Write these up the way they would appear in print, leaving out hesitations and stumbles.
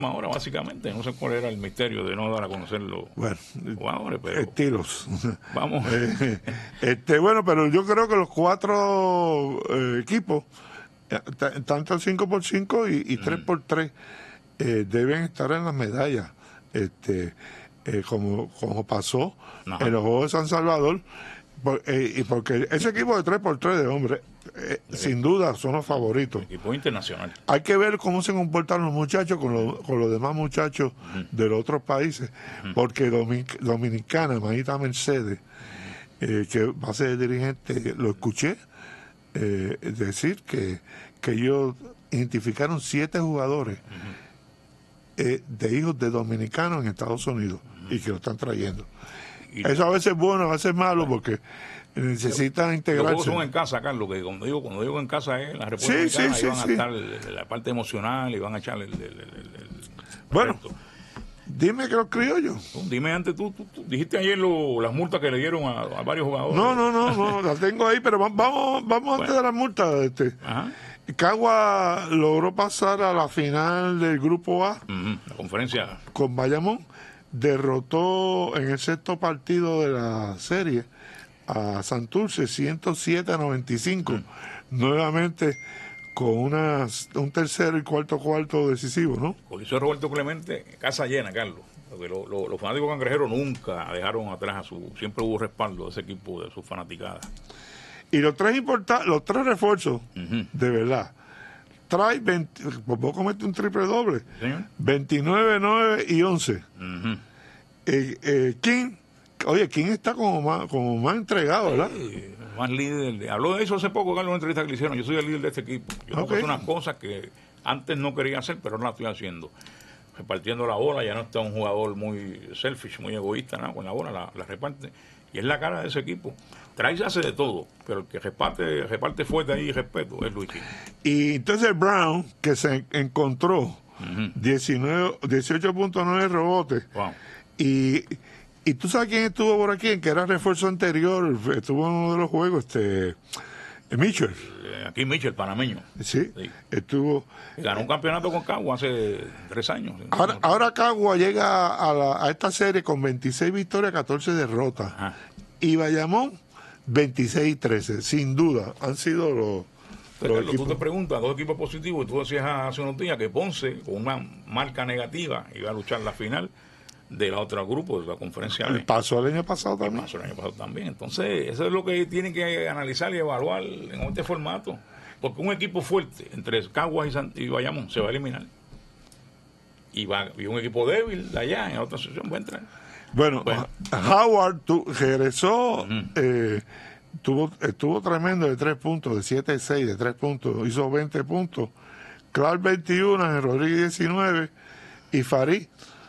ahora, básicamente. No sé cuál era el misterio de no dar a conocer los jugadores, pero estilos. Vamos. Bueno, pero yo creo que los 4 equipos, tanto el 5x5 y 3x3, deben estar en las medallas, como pasó en los Juegos de San Salvador, y porque ese equipo de 3x3 de hombres, sin duda son los favoritos. Equipo internacional. Hay que ver cómo se comportan los muchachos con los demás muchachos de los otros países, porque Dominicana, Manita Mercedes, que va a ser dirigente, lo escuché decir que ellos identificaron 7 jugadores de hijos de dominicanos en Estados Unidos y que lo están trayendo. Eso a veces es bueno, a veces es malo, porque necesitan integrarse. Los juegos son en casa, Carlos, que cuando digo en casa es la República Dominicana, van a estar la parte emocional y van a echarle bueno, dime que los criollos. Dime antes, tú dijiste ayer las multas que le dieron a varios jugadores. No, las tengo ahí, pero vamos antes de las multas. Cagua logró pasar a la final del grupo A, la conferencia, con Bayamón. Derrotó en el 6º partido de la serie a Santurce 107-95, nuevamente con un tercero y cuarto decisivo, ¿no? Coliseo Roberto Clemente, casa llena, Carlos, porque los fanáticos cangrejeros nunca dejaron atrás siempre hubo respaldo de ese equipo, de sus fanaticadas. Y los 3 refuerzos, de verdad, trae 20, pues vos comete un triple doble, 29, 9 y 11. King está como más entregado, ¿verdad? Más líder. Habló de eso hace poco, Carlos, en una entrevista que le hicieron. Yo soy el líder de este equipo. Yo tengo que hacer unas cosas que antes no quería hacer, pero no las estoy haciendo. Repartiendo la bola, ya no está un jugador muy selfish, muy egoísta, ¿no? Con la bola la reparte. Y es la cara de ese equipo. Trice hace de todo, pero el que reparte fuerte ahí y respeto es Luis King. Y entonces Brown, que se encontró 18.9 rebotes. Wow. Y tú sabes quién estuvo por aquí, que era refuerzo anterior, estuvo en uno de los juegos, Mitchell. Aquí Mitchell, panameño. Sí, estuvo. Ganó un campeonato con Cagua hace 3 años. Ahora Cagua llega a esta serie con 26 victorias, 14 derrotas. Y Bayamón, 26-13. Sin duda, han sido los Carlos, tú te preguntas, 2 equipos positivos, y tú decías hace unos días que Ponce, con una marca negativa, iba a luchar la final de la otra grupo, de la conferencia. Pasó el año pasado también. Entonces, eso es lo que tienen que analizar y evaluar en este formato. Porque un equipo fuerte entre Caguas y Bayamón se va a eliminar. Y un equipo débil de allá, en otra sección, va a entrar. Bueno. Howard regresó, estuvo tremendo de 3 puntos, de 7-6, de 3 puntos, hizo 20 puntos. Clark 21, Ángel Rodríguez 19 y Farid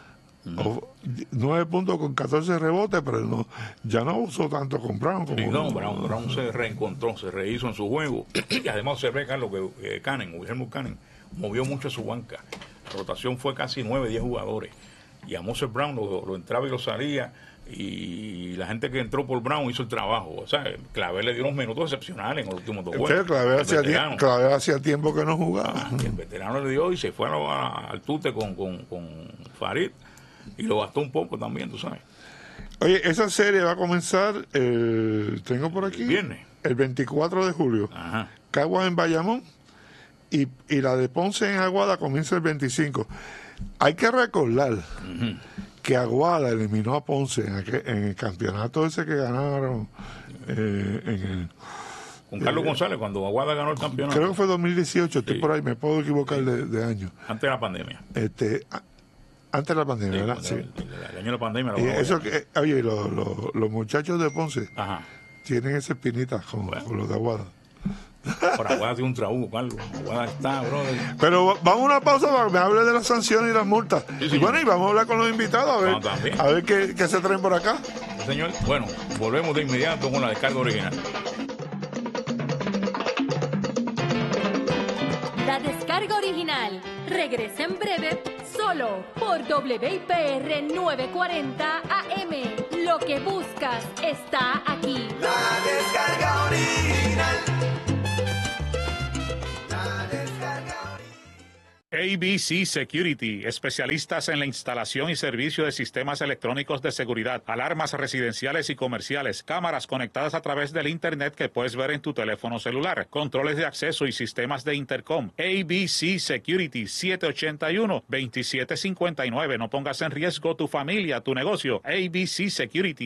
9 puntos con 14 rebotes, pero ya no usó tanto con Brown. Brown se reencontró, se rehizo en su juego. Y además se ve, Carlos, que Guillermo Cannon movió mucho su banca. La rotación fue casi 9-10 jugadores. Y a Moses Brown lo entraba y lo salía. Y la gente que entró por Brown hizo el trabajo. O sea, Clavel le dio unos minutos excepcionales en los últimos 2 juegos. Clavel hacía tiempo que no jugaba. Y el veterano le dio y se fue al tute con Farid. Y lo gastó un poco también, tú sabes. Oye, esa serie va a comenzar, tengo por aquí, viernes, el 24 de julio. Caguas en Bayamón y la de Ponce en Aguada comienza el 25. Hay que recordar que Aguada eliminó a Ponce en el campeonato ese que ganaron con Carlos González, cuando Aguada ganó el campeonato. Creo que fue 2018, estoy por ahí, me puedo equivocar de año. Antes de la pandemia. Antes de la pandemia, ¿verdad? Sí. El año de la pandemia. Oye, los muchachos de Ponce tienen esa espinita con los de Aguada. Por Aguada tiene un trabuco, Carlos. Aguada está, brother. Pero vamos a una pausa para que me hable de las sanciones y las multas. Y bueno, y vamos a hablar con los invitados a ver qué se traen por acá. Sí, señor. Bueno, volvemos de inmediato con la descarga original. La descarga original regresa en breve solo por WIPR 940 AM. Lo que buscas está aquí. La descarga original. ABC Security, especialistas en la instalación y servicio de sistemas electrónicos de seguridad, alarmas residenciales y comerciales, cámaras conectadas a través del Internet que puedes ver en tu teléfono celular, controles de acceso y sistemas de intercom. ABC Security, 781-2759. No pongas en riesgo tu familia, tu negocio. ABC Security,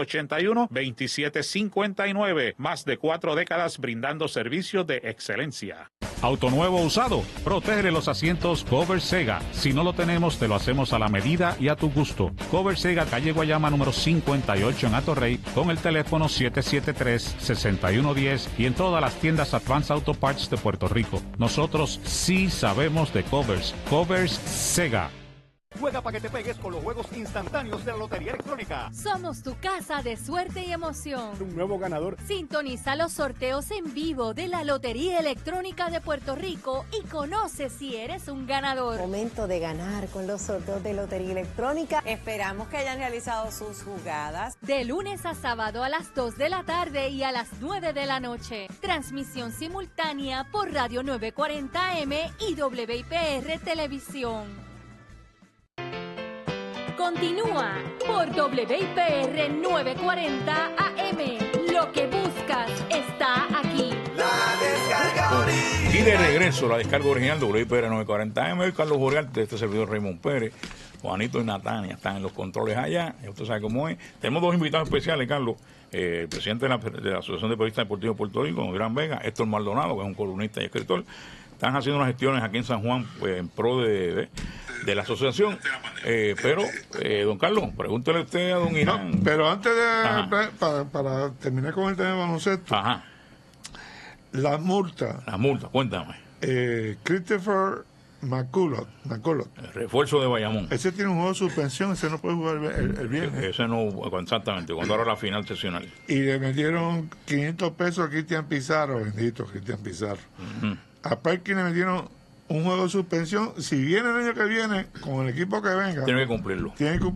781-2759. Más de 4 décadas brindando servicios de excelencia. Auto nuevo o usado, protege los asientos Cover Sega. Si no lo tenemos, te lo hacemos a la medida y a tu gusto. Cover Sega, calle Guayama número 58 en Atorrey, con el teléfono 773-6110 y en todas las tiendas Advance Auto Parts de Puerto Rico. Nosotros sí sabemos de covers. Covers Sega. Juega para que te pegues con los juegos instantáneos de la Lotería Electrónica. Somos tu casa de suerte y emoción. Un nuevo ganador. Sintoniza los sorteos en vivo de la Lotería Electrónica de Puerto Rico y conoce si eres un ganador. Momento de ganar con los sorteos de Lotería Electrónica. Esperamos que hayan realizado sus jugadas. De lunes a sábado a las 2 de la tarde y a las 9 de la noche. Transmisión simultánea por Radio 940M y WIPR Televisión. Continúa por WIPR 940 AM. Lo que buscas está aquí. La descarga original. Y de regreso, la descarga original WIPR 940 AM. Carlos Uriarte, este servidor Raymond Pérez, Juanito y Natania están en los controles allá. Ya usted sabe cómo es. Tenemos dos invitados especiales, Carlos. El presidente de la Asociación de Periodistas Deportivos de Puerto Rico, Gran Vega, Héctor Maldonado, que es un columnista y escritor. Están haciendo unas gestiones aquí en San Juan, pues, en pro de la asociación. Pero, don Carlos, pregúntele usted a don Irán. No, pero antes de, para terminar con el tema de baloncesto, Ajá. la multa, Cuéntame. Christopher McCullough, El refuerzo de Bayamón. ese tiene un juego de suspensión, ese no puede jugar el viernes. Ese no, exactamente, cuando era la final seccional. Y le metieron 500 pesos a Cristian Pizarro, bendito Cristian Pizarro. Uh-huh. A Perkins le metieron un juego de suspensión. Si viene el año que viene, con el equipo que venga, Tiene que cumplirlo.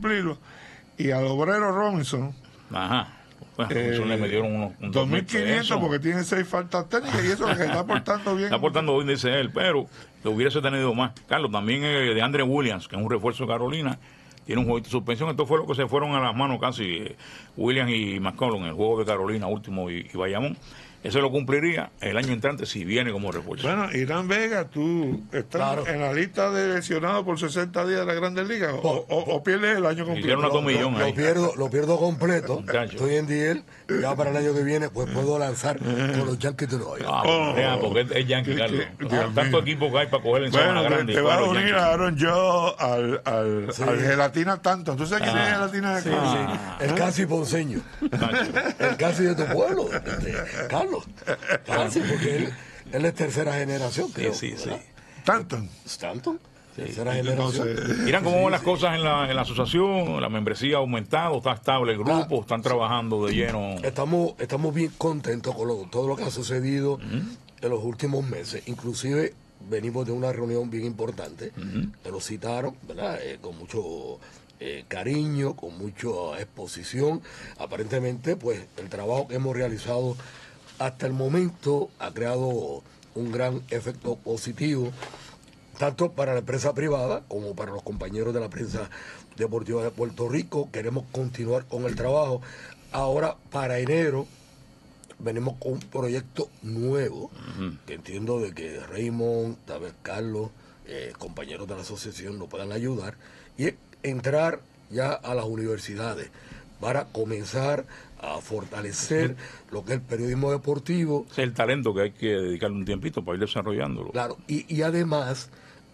Y al obrero Robinson, Ajá. Bueno, eso le metieron unos 2.500 porque tiene 6 faltas técnicas y eso que se está portando bien. Está portando bien, dice él, pero lo hubiese tenido más. Carlos, también de Andre Williams, que es un refuerzo de Carolina, tiene un juego de suspensión. Esto fue lo que se fueron a las manos casi Williams y McCollum, el juego de Carolina último y Bayamón. Ese lo cumpliría el año entrante si viene como refuerzo. Bueno, Irán Vega, tú estás en la lista de lesionados por 60 días de la Grandes Ligas o pierdes el año completo. Hicieron una 2 millones ahí. Lo pierdo completo. Muchacho. Estoy en DL. Ya para el año que viene, pues puedo lanzar con los Yankees de Nueva York. Porque es Yankee, Carlos. Tanto equipo que hay para coger en zona grande. Te va a unir a Aaron Joe al Gelatina tanto. ¿Tú sabes quién es Gelatina de El casi ponceño. El casi de tu pueblo, Carlos. Casi, porque él es tercera generación, creo. Sí. Stanton. Tercera generación. Miran cómo van las cosas en la asociación, la membresía ha aumentado, está estable el grupo, están trabajando de lleno. Estamos bien contentos con todo lo que ha sucedido en los últimos meses. Inclusive venimos de una reunión bien importante, que nos citaron, ¿verdad? Con mucho cariño, con mucha exposición. Aparentemente, pues, el trabajo que hemos realizado hasta el momento ha creado un gran efecto positivo, tanto para la empresa privada como para los compañeros de la prensa deportiva de Puerto Rico. Queremos continuar con el trabajo. Ahora, para enero, venimos con un proyecto nuevo, que entiendo de que Raymond, tal vez Carlos, compañeros de la asociación nos puedan ayudar, y es entrar ya a las universidades para comenzar a fortalecer lo que es el periodismo deportivo. Es el talento que hay que dedicarle un tiempito para ir desarrollándolo. Claro, y además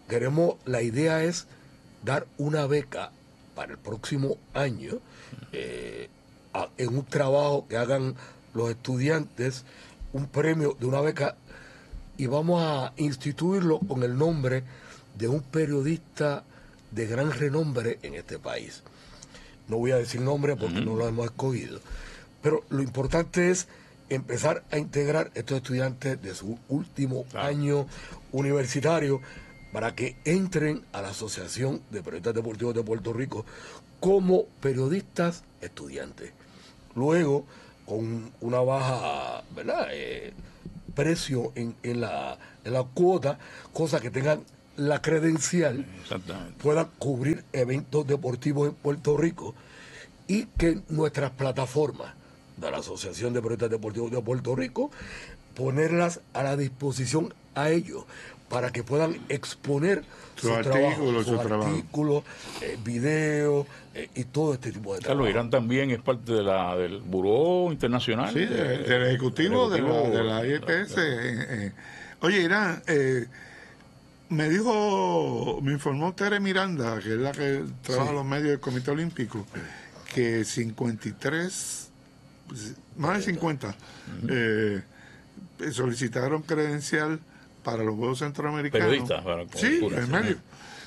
la idea es dar una beca para el próximo año en un trabajo que hagan los estudiantes, un premio de una beca, y vamos a instituirlo con el nombre de un periodista de gran renombre en este país. No voy a decir nombre porque no lo hemos escogido, pero lo importante es empezar a integrar estos estudiantes de su último año universitario para que entren a la Asociación de Periodistas Deportivos de Puerto Rico como periodistas estudiantes. Luego, con una baja, ¿verdad?, precio en la cuota, cosa que tengan la credencial pueda cubrir eventos deportivos en Puerto Rico y que nuestras plataformas de la Asociación de Periodistas Deportivos de Puerto Rico, ponerlas a la disposición a ellos para que puedan exponer sus artículos, videos y todo este tipo de trabajo. Carlos, Irán también es parte del Buró Internacional. Sí, del ejecutivo de la IPS. Oye, Irán, me informó Tere Miranda, que es la que trabaja en los medios del Comité Olímpico, que 53, más de 50, solicitaron credencial para los Juegos Centroamericanos. Periodistas. Sí, en medio.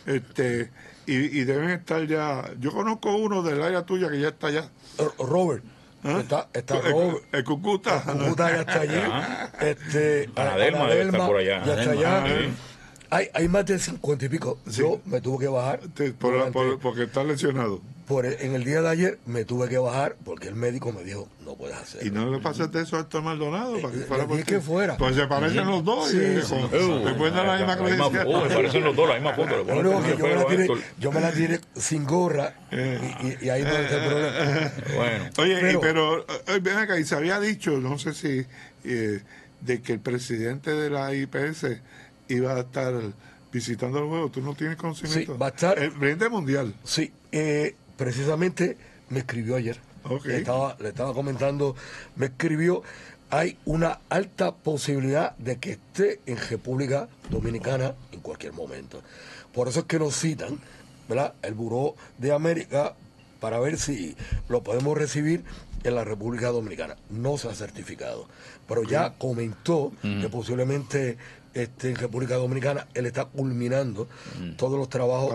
Y deben estar ya. Yo conozco uno del área tuya que ya está allá. Robert. ¿Ah? Está Robert. El Cucuta. El Cucuta ya está allí. Anadelma debe estar por allá. Ya está allá. Hay más de 50 y pico. Sí. Yo me tuve que bajar. Porque está lesionado. En el día de ayer me tuve que bajar porque el médico me dijo, no puedes hacerlo. ¿Y no le pasaste eso a Héctor Maldonado? Que fuera. Pues se parecen los dos. Sí, después de la misma credencial. Se parecen los dos, la misma foto. Yo me la tiré sin gorra y ahí no está el problema. Bueno. Oye, pero ven acá, y se había dicho, no sé si, de que el presidente de la IPS iba a estar visitando el juego. ¿Tú no tienes conocimiento? Sí, va a estar. El presidente mundial. Sí, precisamente me escribió ayer. Okay. Le estaba comentando, me escribió, hay una alta posibilidad de que esté en República Dominicana en cualquier momento. Por eso es que nos citan, ¿verdad?, el Buró de América para ver si lo podemos recibir en la República Dominicana. No se ha certificado, pero ya comentó que posiblemente en República Dominicana él está culminando todos los trabajos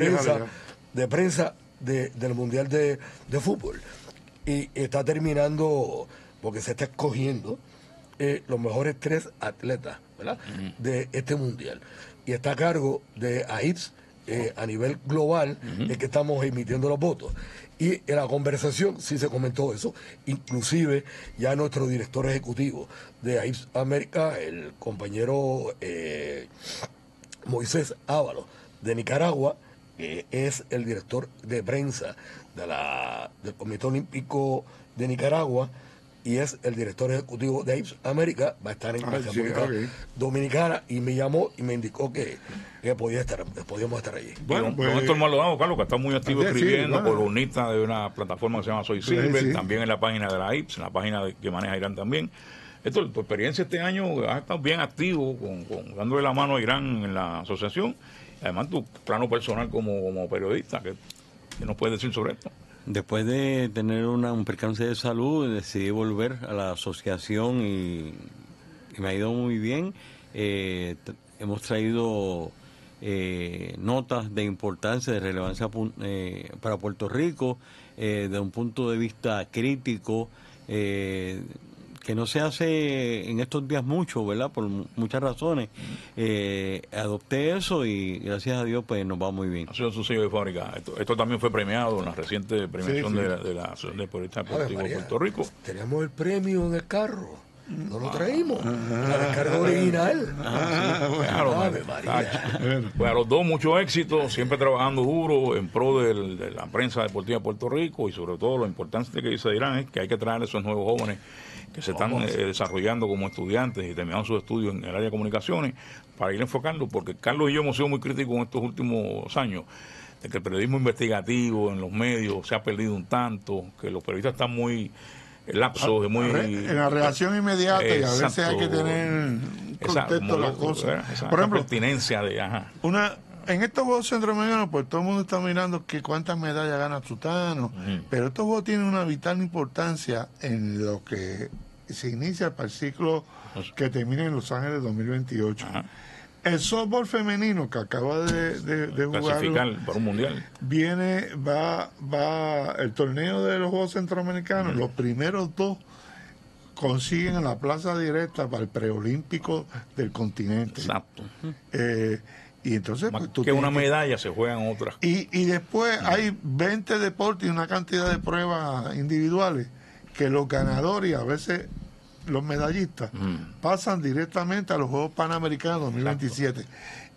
de prensa del Mundial de Fútbol, y está terminando porque se está escogiendo los mejores 3 atletas, ¿verdad?, de este Mundial, y está a cargo de AIPS a nivel global, es que estamos emitiendo los votos. Y en la conversación sí se comentó eso, inclusive ya nuestro director ejecutivo de AIPS América, el compañero Moisés Ábalos de Nicaragua, es el director de prensa del Comité Olímpico de Nicaragua y es el director ejecutivo de AIPS América, va a estar en la República Dominicana, y me llamó y me indicó que podíamos estar allí. Bueno, pues, con Héctor Maldonado, Carlos, que está muy activo escribiendo, columnista de una plataforma que se llama Soy Silver, también en la página de la AIPS, en la página que maneja Irán también. Héctor, tu experiencia este año has estado bien activo, dándole la mano a Irán en la asociación. Además, tu plano personal como periodista, ¿qué nos puedes decir sobre esto? Después de tener un percance de salud, decidí volver a la asociación y me ha ido muy bien. Hemos traído notas de importancia, de relevancia para Puerto Rico, de un punto de vista crítico, que no se hace en estos días mucho, ¿verdad? Por muchas razones. Adopté eso y gracias a Dios pues nos va muy bien. Ha sido su sello de fábrica. Esto también fue premiado en la reciente premiación de la Asociación de Periodistas Deportivos de Puerto Rico. Teníamos el premio en el carro. No lo traímos. La descarga original. Pues a los dos mucho éxito, siempre trabajando duro en pro de la prensa deportiva de Puerto Rico, y sobre todo lo importante que dice Irán es que hay que traer a esos nuevos jóvenes que se están desarrollando como estudiantes y terminando sus estudios en el área de comunicaciones, para ir enfocando, porque Carlos y yo hemos sido muy críticos en estos últimos años de que el periodismo investigativo en los medios se ha perdido un tanto, que los periodistas están muy lapsos, muy en la reacción inmediata, y a veces hay que tener un contexto de las cosas. Por ejemplo, pertinencia de en estos Juegos Centroamericanos, pues todo el mundo está mirando que cuántas medallas gana Sutano, pero estos Juegos tienen una vital importancia en lo que se inicia para el ciclo que termina en Los Ángeles 2028. El softball femenino, que acaba de jugar, clasificar para un mundial, va el torneo de los Juegos Centroamericanos, los primeros 2 consiguen la plaza directa para el preolímpico del continente. Exacto. Y entonces más pues, que una medalla se juegan otras. Y después hay 20 deportes y una cantidad de pruebas individuales que los ganadores y a veces los medallistas pasan directamente a los Juegos Panamericanos 2027.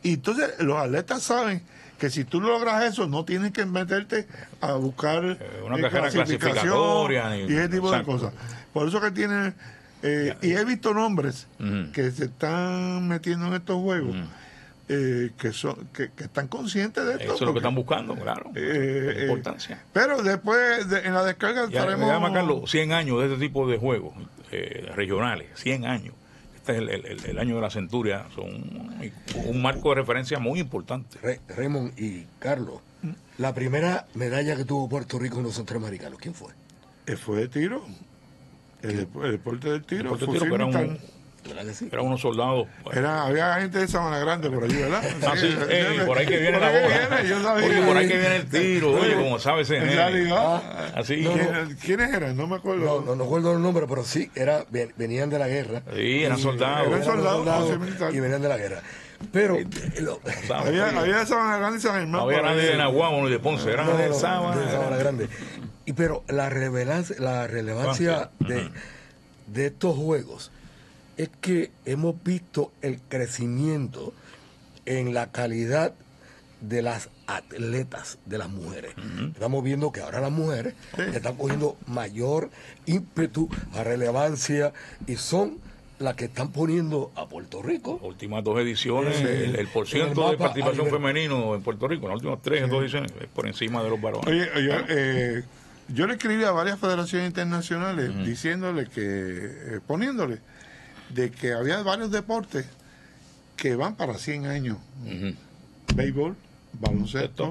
Y entonces los atletas saben que si tú logras eso, no tienes que meterte a buscar una carrera clasificatoria y ese tipo de cosas. Por eso que tienen... y he visto nombres que se están metiendo en estos juegos que están conscientes de esto. Eso es lo que están buscando, claro. La importancia. Pero después, en la descarga, estaremos... Carlos, 100 años de este tipo de juegos regionales, 100 años. Este es el año de la centuria, son un marco de referencia muy importante. Raymond y Carlos, la primera medalla que tuvo Puerto Rico en los centroamericanos, ¿quién fue? Fue de tiro. El deporte del tiro. El deporte del tiro, eran unos soldados. Había gente de Sabana Grande por allí, ¿verdad? Sí, por ahí que viene la bola. Oye, por ahí que viene el tiro. Oye, como sabes ese así. ¿Quiénes eran? No me acuerdo. No recuerdo el nombre, pero sí, venían de la guerra. Sí, eran soldados. Eran soldados y venían de la guerra. Pero había de Sabana Grande y San Germán. No había nadie de Nahuatl ni de Ponce, eran de Sabana Grande. Pero la relevancia de estos juegos es que hemos visto el crecimiento en la calidad de las atletas, de las mujeres. Estamos viendo que ahora las mujeres están cogiendo mayor ímpetu, a relevancia, y son las que están poniendo a Puerto Rico. Últimas 2 ediciones, el porciento de participación femenino en Puerto Rico, en las últimas 3 ediciones, es por encima de los varones. Oye, yo le escribí a varias federaciones internacionales diciéndole que, poniéndole de que había varios deportes que van para 100 años. Béisbol, baloncesto,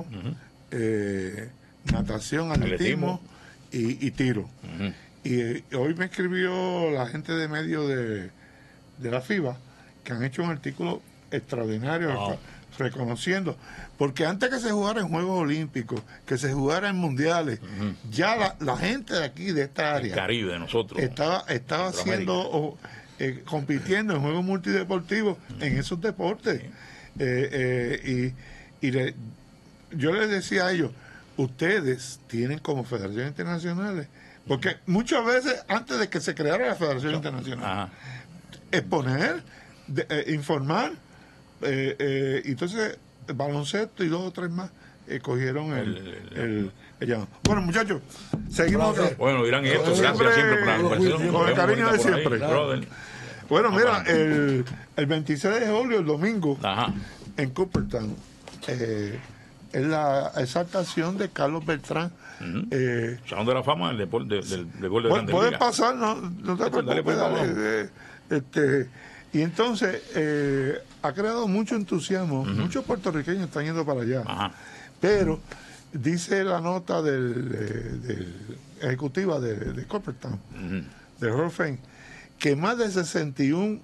natación, atletismo y tiro. Y hoy me escribió la gente de medio de la FIBA que han hecho un artículo extraordinario reconociendo, porque antes que se jugara en Juegos Olímpicos, que se jugara en Mundiales, ya la gente de aquí, de esta área, el Caribe de nosotros, estaba haciendo compitiendo en juegos multideportivos en esos deportes. Yo les decía a ellos, ustedes tienen como federaciones internacionales, porque muchas veces antes de que se creara la Federación Internacional, exponer, informar, entonces el baloncesto y 2 o 3 más cogieron el llamado. Bueno, muchachos, seguimos. Bueno, Irán y esto, gracias siempre por la conversación. Con el cariño de siempre. Bueno, mira, el 26 de julio, el domingo, en Cooperstown, es la exaltación de Carlos Beltrán. Salón de la Fama del deporte del gol de Grandes puede Ligas. Pasar, no te preocupes, dale. Y entonces ha creado mucho entusiasmo. Muchos puertorriqueños están yendo para allá. Pero dice la nota del ejecutiva de Cooperstown, de Hall of Fame, que más de 61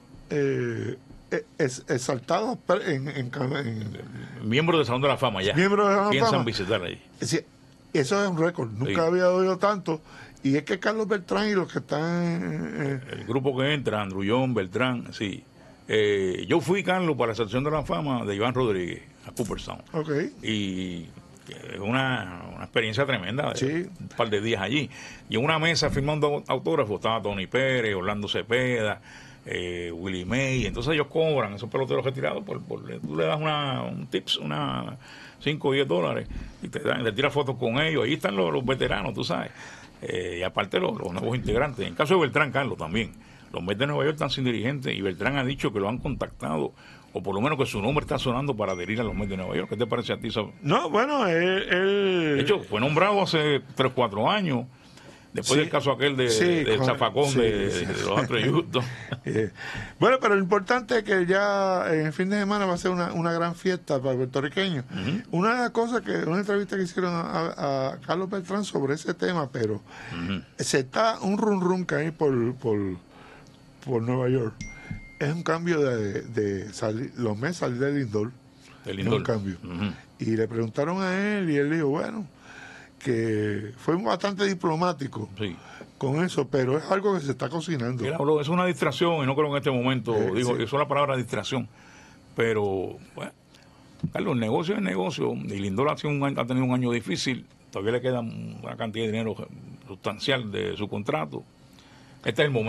exaltados miembros del Salón de la Fama ya piensan visitar ahí. Eso es un récord, nunca había oído tanto. Y es que Carlos Beltrán y los que están... el grupo que entra, Andrullón, Beltrán, sí. Yo fui, Carlos, para la exaltación de la fama de Iván Rodríguez a Cooperstown. Y una experiencia tremenda, un par de días allí. Y en una mesa firmando autógrafos estaba Tony Pérez, Orlando Cepeda, Willie May. Entonces ellos cobran, esos peloteros retirados, tú le das un tips, una $5 o $10 y te tiras fotos con ellos. Ahí están los veteranos, tú sabes. Y aparte los nuevos integrantes. En el caso de Beltrán, Carlos, también. Los Mets de Nueva York están sin dirigente y Beltrán ha dicho que lo han contactado, o por lo menos que su nombre está sonando para adherir a los Mets de Nueva York. ¿Qué te parece a ti, Saúl? No, bueno, él... De hecho, fue nombrado hace 3 o 4 años, después del caso aquel de Zafacón, de los Astros de Houston. Bueno, pero lo importante es que ya en el fin de semana va a ser una gran fiesta para puertorriqueños. Una de las cosas una entrevista que hicieron a Carlos Beltrán sobre ese tema, pero se está un rum que hay por Nueva York. Es un cambio de salir, los Mets salir del Lindor. Es un cambio. Y le preguntaron a él y él dijo, bueno, que fue bastante diplomático con eso, pero es algo que se está cocinando. Es una distracción y no creo que en este momento, eso es la palabra distracción, pero bueno, Carlos, el negocio es negocio y Lindor ha tenido un año difícil, todavía le queda una cantidad de dinero sustancial de su contrato. Este es el momento.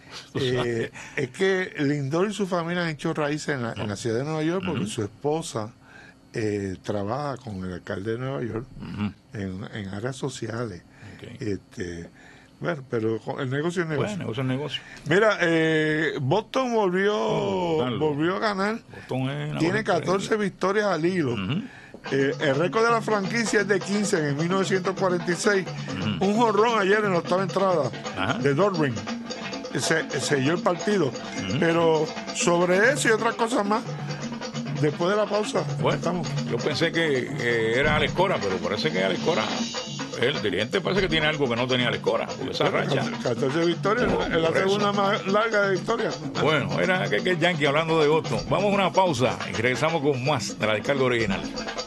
Es que Lindor y su familia han hecho raíces en la ciudad de Nueva York porque su esposa trabaja con el alcalde de Nueva York en áreas sociales. Okay. Bueno, pero el negocio es negocio. Bueno, negocio es negocio. Mira, Boston volvió a ganar. Boston Tiene 14 victorias al hilo. El récord de la franquicia es de 15 en 1946. Un jonrón ayer en la octava entrada de Dorwin. Selló el partido. Pero sobre eso y otras cosas más, después de la pausa, bueno, yo pensé que era Alex Cora, pero parece que Alex Cora, el dirigente parece que tiene algo que no tenía Alex Cora, porque esa racha. 14 victorias, es la segunda más larga de historia. Bueno, era que Yankee hablando de Boston. Vamos a una pausa y regresamos con más de la descarga original.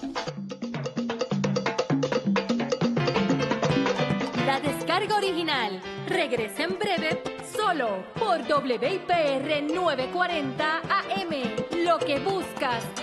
La descarga original regresa en breve solo por WIPR 940 AM. Lo que buscas